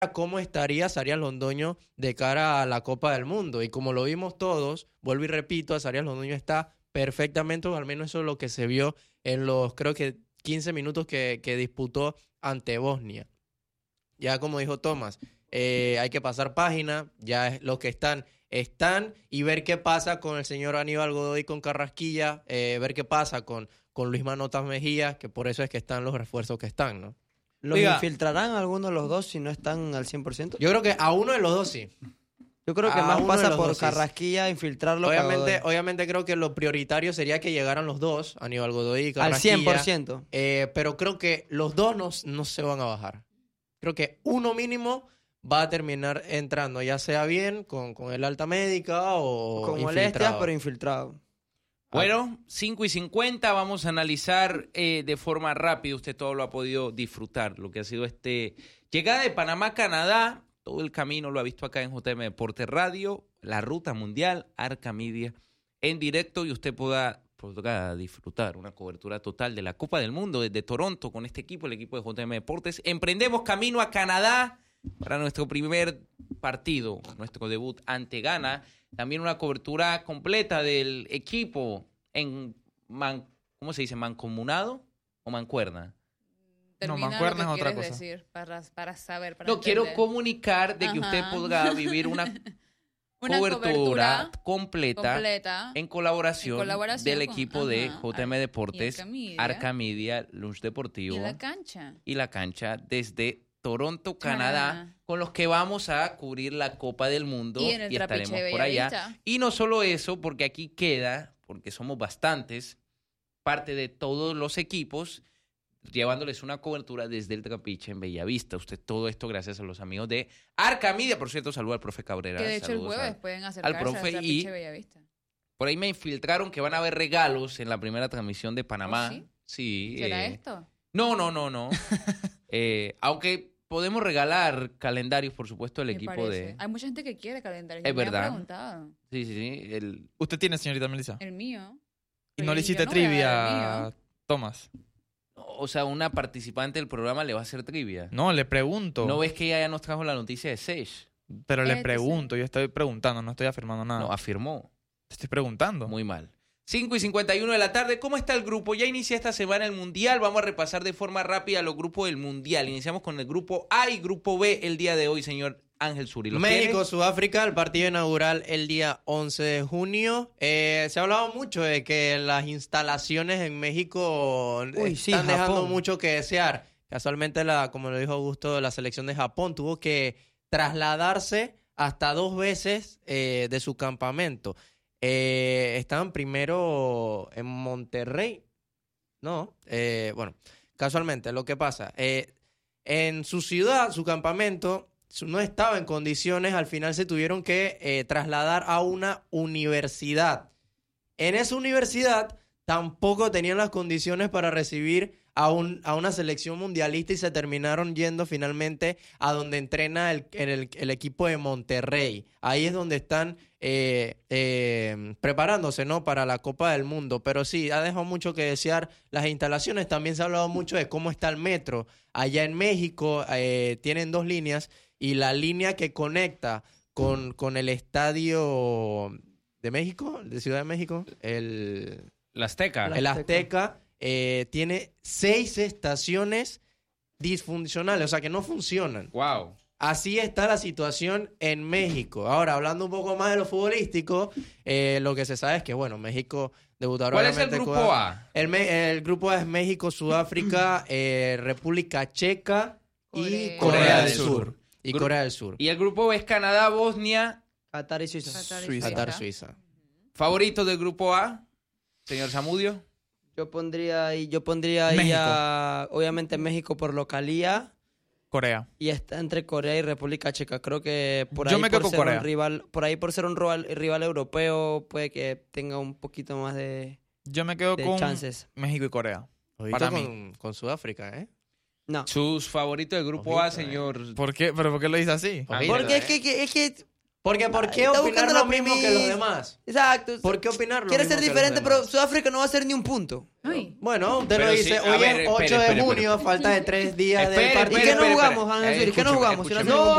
cómo estaría Arias Londoño de cara a la Copa del Mundo. Y como lo vimos todos, vuelvo y repito, Arias Londoño está perfectamente, o al menos eso es lo que se vio en los, creo que 15 minutos que disputó ante Bosnia. Ya como dijo Tomás, hay que pasar página, ya los que están, y ver qué pasa con el señor Aníbal Godoy con Carrasquilla, ver qué pasa con Luis Manotas Mejía, que por eso es que están los refuerzos que están, ¿no? ¿Los Oiga, infiltrarán alguno de los dos si no están al 100%? Yo creo que a uno de los dos sí. Yo creo que a más uno de pasa los por dos, sí. Carrasquilla infiltrarlo que a Godoy. Obviamente creo que lo prioritario sería que llegaran los dos, Aníbal Godoy y Al Carrasquilla. 100%. Pero creo que los dos no se van a bajar. Creo que uno mínimo va a terminar entrando, ya sea bien con el alta médica o Con infiltrado. molestias, pero infiltrado. Bueno, 5:50, vamos a analizar de forma rápida, usted todo lo ha podido disfrutar, lo que ha sido llegada de Panamá a Canadá, todo el camino lo ha visto acá en JM Deportes Radio, la ruta mundial, Arca Media, en directo, y usted podrá disfrutar una cobertura total de la Copa del Mundo desde Toronto con este equipo, el equipo de JM Deportes. Emprendemos camino a Canadá para nuestro primer partido, nuestro debut ante Ghana. También una cobertura completa del equipo en, ¿cómo se dice? ¿Mancomunado o mancuerna? Termina mancuerna lo que es otra quieres cosa. decir, para saber, para No, quiero entender. comunicar de que usted Ajá. podrá vivir una Una cobertura completa completa en colaboración del con- equipo de ajá, JM Deportes, y Arca Media. Arca Media, Lunch Deportivo Y en la cancha. y la cancha desde Toronto, Canadá, Canadá. con los que vamos a cubrir la Copa del Mundo Y en el estaremos Trapiche de por allá. Bellavista. Y no solo eso, porque aquí queda, porque somos bastantes, parte de todos los equipos, llevándoles una cobertura desde el Trapiche en Bellavista. Usted todo esto gracias a los amigos de Arca Media. Por cierto, saludo al profe Cabrera. Que de hecho el saludos jueves al- pueden acercarse al profe Trapiche y- de Bellavista. Por ahí me infiltraron que van a haber regalos en la primera transmisión de Panamá. ¿Oh, sí? Sí. ¿Será esto? No. Aunque podemos regalar calendarios, por supuesto, al Me equipo parece. de... Hay mucha gente que quiere calendario. Es Me han verdad. preguntado. Sí. Usted tiene, señorita Melissa. El mío. Y no Pero le yo hiciste no voy a dar el trivia, mío. Tomás. O sea, una participante del programa le va a hacer trivia. No, le pregunto. ¿No ves que ella ya nos trajo la noticia de Sage? Pero le Sí. pregunto, yo estoy preguntando, no estoy afirmando nada. No, afirmó. Te estoy preguntando. Muy mal. 5:51 de la tarde. ¿Cómo está el grupo? Ya inicia esta semana el Mundial. Vamos a repasar de forma rápida los grupos del Mundial. Iniciamos con el grupo A y grupo B el día de hoy, señor Ángel Suri. ¿Los México, tiene? Sudáfrica, el partido inaugural el día 11 de junio. Se ha hablado mucho de que las instalaciones en México Sí, están dejando Japón. mucho que desear. Casualmente, como lo dijo Augusto, la selección de Japón tuvo que trasladarse hasta 2 veces de su campamento. Estaban primero en Monterrey. No, bueno, casualmente, lo que pasa, en su ciudad, su campamento no estaba en condiciones, al final se tuvieron que trasladar a una universidad. En esa universidad tampoco tenían las condiciones para recibir a una selección mundialista y se terminaron yendo finalmente a donde entrena el equipo de Monterrey. Ahí es donde están preparándose, ¿no?, para la Copa del Mundo. Pero sí, ha dejado mucho que desear las instalaciones. También se ha hablado mucho de cómo está el metro. Allá en México tienen 2 líneas y la línea que conecta con el estadio de México, de Ciudad de México, La Azteca. el Azteca, tiene 6 estaciones disfuncionales, o sea que no funcionan. Wow. Así está la situación en México. Ahora, hablando un poco más de lo futbolístico, lo que se sabe es que, bueno, México debutará. ¿Cuál es el obviamente grupo A? El grupo A es México, Sudáfrica, República Checa y Corea. Corea del Sur. Y Corea del Sur. Y el grupo B es Canadá, Bosnia. Qatar y Suiza. Qatar, Suiza. ¿Favorito del grupo A, señor Zamudio? Yo pondría ahí México. obviamente México por localía Corea. y está entre Corea y República Checa. Creo que por Yo ahí me quedo por con ser Corea. un rival, por ahí por ser un rival europeo puede que tenga un poquito más de Yo me quedo con chances. México y Corea. Ojito Para con Sudáfrica, ¿eh? No. Sus favoritos del grupo Ojito, A, señor. ¿Por qué? ¿Pero por qué lo dice así? Ah, Ojito, Porque es que Porque ¿por qué Está opinar buscando lo la mismo que los primicia. demás? Exacto. ¿Por qué opinar lo Quiere mismo ser que los diferente, pero demás? Sudáfrica no va a hacer ni un punto. Uy. Bueno, usted Pero lo sí, dice, a hoy ver, es 8 espere, de espere, junio, falta de 3 días del Espere, partido. ¿Y qué no espere, jugamos, espere. Ana Suri? ¿Qué no Escúcheme, jugamos? Si no escúcheme. hacemos